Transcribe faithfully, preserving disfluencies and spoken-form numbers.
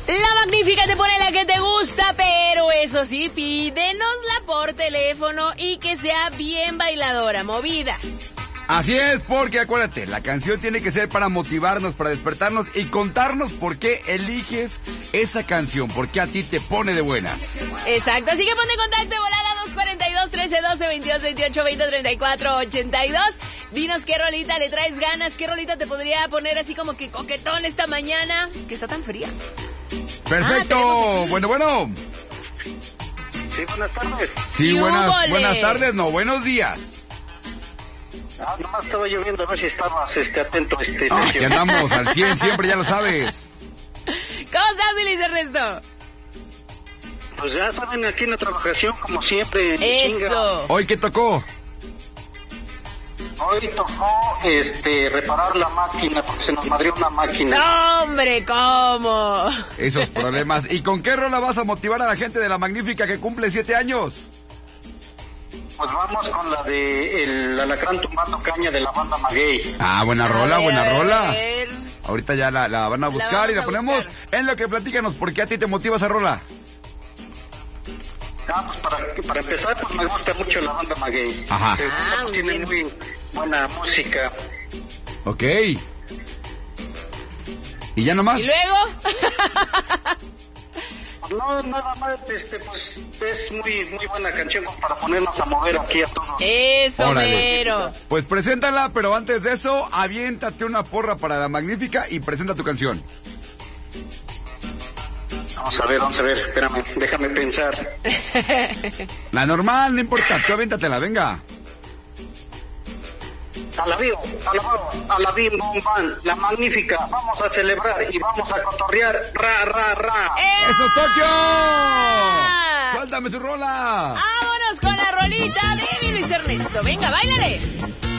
La Magnífica te pone la que te gusta, pero eso sí, pídenosla por teléfono y que sea bien bailadora, movida. Así es, porque acuérdate, la canción tiene que ser para motivarnos, para despertarnos y contarnos por qué eliges esa canción, por qué a ti te pone de buenas. Exacto, así que ponte en contacto, volada dos cuatro dos, trece, doce, veintidós, veintiocho, veinte, treinta y cuatro, ochenta y dos. Dinos qué rolita le traes ganas, qué rolita te podría poner así como que coquetón esta mañana, que está tan fría. Perfecto, ah, bueno, bueno. Sí, buenas tardes. Sí, buenas, buenas tardes, no, buenos días. Ah, nomás estaba lloviendo, a ver si estabas este, atento. Este, ah, aquí andamos al cien, siempre, ya lo sabes. ¿Cómo estás, Luis Ernesto? Pues ya saben, aquí en la trabajación, como siempre. Eso. Chinga. ¿Hoy qué tocó? Hoy tocó este, reparar la máquina, porque se nos madrió una máquina. ¡No, hombre! ¿Cómo? Esos problemas. ¿Y con qué rola vas a motivar a la gente de La Magnífica que cumple siete años? Pues vamos con la de El Alacrán Tumbando Caña de la banda Maguey. Ah, buena A rola, ver, buena a rola. ver. Ahorita ya la, la van a buscar La y la a ponemos buscar. en lo que platícanos. ¿Por qué a ti te motiva esa rola? Ah, pues para, para empezar, pues me gusta mucho la banda Maguey. Ajá. Segundo, Ah, pues muy tiene bien. muy buena música. Ok. ¿Y ya nomás? ¿Y luego? No, nada más, este, pues es muy muy buena canción como para ponernos a mover aquí a todos. Eso, Órale. mero. Pues preséntala, pero antes de eso, aviéntate una porra para La Magnífica y presenta tu canción. Vamos a ver, vamos a ver, espérame, déjame pensar. La normal, no importa, tú aviéntatela, venga. Alabío, alabado, alabim, bombán, La Magnífica, vamos a celebrar y vamos a cotorrear, ra, ra, ra. ¡Eso es Tokio! ¡Ah! ¡Suéltame su rola! Vámonos con la rolita de mi Luis Ernesto. Venga, báilale.